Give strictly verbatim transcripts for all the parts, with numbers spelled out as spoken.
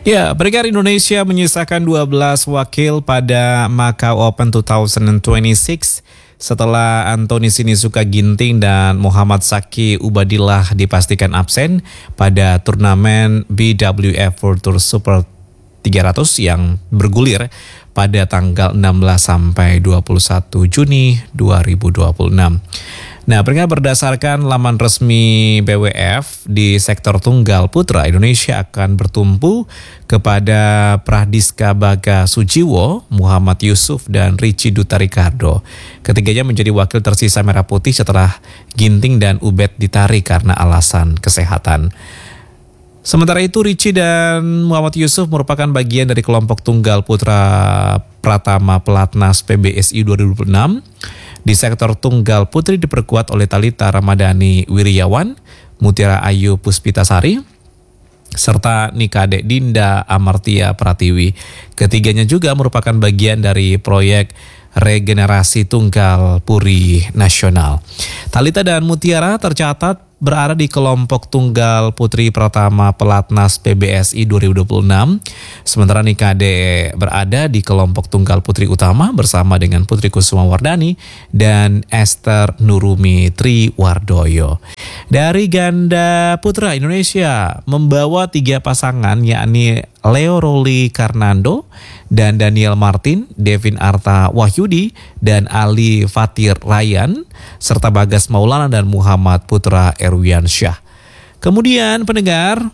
Ya, peringkat Indonesia menyisakan dua belas wakil pada Macau Open dua ribu dua puluh enam setelah Anthony Sinisuka Ginting dan Muhammad Saki Ubadillah dipastikan absen pada turnamen B W F World Tour Super tiga ratus yang bergulir pada tanggal enam belas sampai dua puluh satu Juni dua ribu dua puluh enam. Nah, peringkat berdasarkan laman resmi B W F di sektor tunggal putra, Indonesia akan bertumpu kepada Pradiska Baga Sujiwo, Muhammad Yusuf, dan Richie Duta Ricardo. Ketiganya menjadi wakil tersisa merah putih setelah Ginting dan Ubed ditarik karena alasan kesehatan. Sementara itu, Richie dan Muhammad Yusuf merupakan bagian dari kelompok tunggal putra Pratama Pelatnas P B S I dua ribu dua puluh enam. Di sektor tunggal putri diperkuat oleh Thalita Ramadhani Wiriawan, Mutiara Ayu Puspitasari, serta Nikade Dinda Amartia Pratiwi. Ketiganya juga merupakan bagian dari proyek regenerasi tunggal puri nasional. Thalita dan Mutiara tercatat berada di kelompok tunggal putri Pratama Pelatnas P B S I dua ribu dua puluh enam. Sementara Nikade berada di kelompok tunggal putri utama bersama dengan Putri Kusuma Wardani dan Esther Nurumi Triwardoyo. Dari ganda putra, Indonesia membawa tiga pasangan, yakni Leo Roli Karnando dan Daniel Martin, Devin Arta Wahyudi dan Ali Fatir Ryan, serta Bagas Maulana dan Muhammad Putra Erwiansyah. Kemudian pendengar,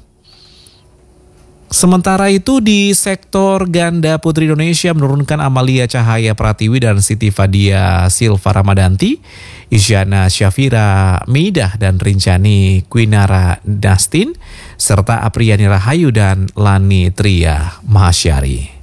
sementara itu di sektor ganda putri, Indonesia menurunkan Amalia Cahaya Pratiwi dan Siti Fadia Silva Ramadanti, Isyana Syafira Midah dan Rincani Quinara Dastin, serta Apriani Rahayu dan Lani Tria Mahasyari.